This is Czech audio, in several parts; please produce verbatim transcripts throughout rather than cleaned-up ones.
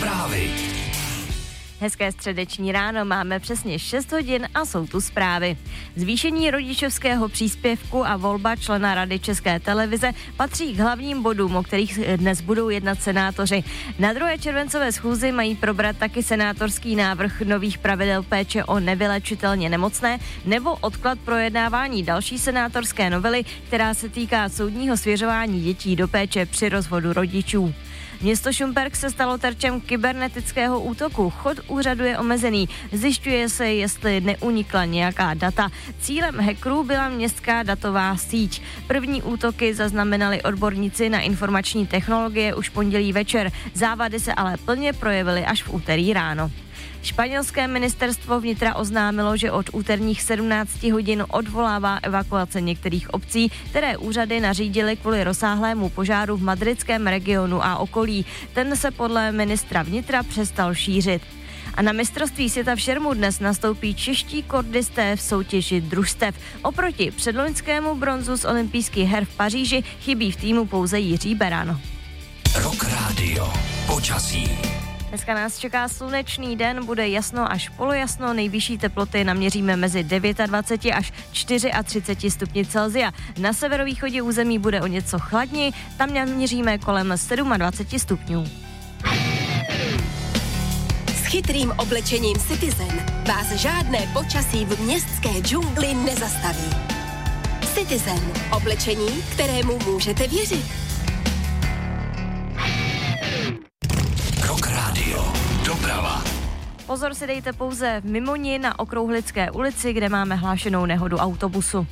Zprávy. Hezké středeční ráno, máme přesně šest hodin a jsou tu zprávy. Zvýšení rodičovského příspěvku a volba člena Rady České televize patří k hlavním bodům, o kterých dnes budou jednat senátoři. Na druhé červencové schůzi mají probrat taky senátorský návrh nových pravidel péče o nevylečitelně nemocné nebo odklad projednávání další senátorské novely, která se týká soudního svěřování dětí do péče při rozvodu rodičů. Město Šumperk se stalo terčem kybernetického útoku. Chod úřadu je omezený. Zjišťuje se, jestli neunikla nějaká data. Cílem hackerů byla městská datová síť. První útoky zaznamenali odborníci na informační technologie už pondělí večer. Závady se ale plně projevily až v úterý ráno. Španělské ministerstvo vnitra oznámilo, že od úterních sedmnácti hodin odvolává evakuace některých obcí, které úřady nařídily kvůli rozsáhlému požáru v madridském regionu a okolí. Ten se podle ministra vnitra přestal šířit. A na mistrovství světa v šermu dnes nastoupí čeští kordisté v soutěži družstev. Oproti předloňskému bronzu z olympijských her v Paříži chybí v týmu pouze Jiří Beran. Rock Radio. Počasí. Dneska nás čeká slunečný den, bude jasno až polojasno, nejvyšší teploty naměříme mezi dvacet devět až třicet čtyři stupni Celsia. Na severovýchodě území bude o něco chladněji, tam naměříme kolem dvacet sedm stupňů. S chytrým oblečením Citizen vás žádné počasí v městské džungli nezastaví. Citizen, oblečení, kterému můžete věřit. Rock Radio. Doprava. Pozor si dejte pouze v Mimoni na Okrouhlické ulici, kde máme hlášenou nehodu autobusu.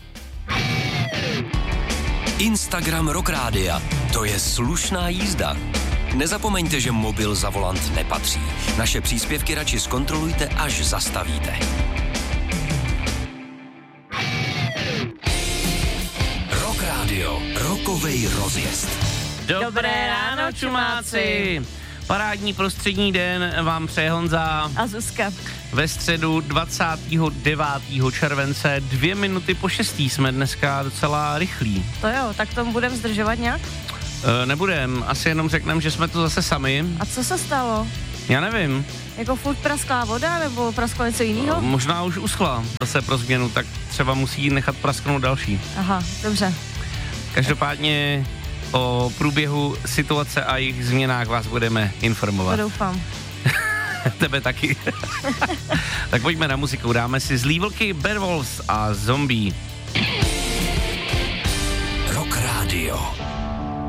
Instagram Rock Rádia. To je slušná jízda. Nezapomeňte, že mobil za volant nepatří. Naše příspěvky radši zkontrolujte, až zastavíte. Rock Radio. Rokovej rozjezd. Dobré ráno, čumáci! Parádní prostřední den vám přeje Honza. A Zuzka. Ve středu dvacátého devátého července, dvě minuty po šestý, jsme dneska docela rychlí. To jo, tak tomu budeme zdržovat nějak? E, nebudem, asi jenom řekneme, že jsme tu zase sami. A co se stalo? Já nevím. Jako furt prasklá voda, nebo prasklo něco jiného? E, možná už uschla zase pro změnu, tak třeba musí nechat prasknout další. Aha, dobře. Každopádně o průběhu situace a jejich změnách vás budeme informovat. To doufám. Tebe taky. Tak pojďme na muziku, dáme si Zlý vlky, Bad Wolves a Zombie. Rock Radio.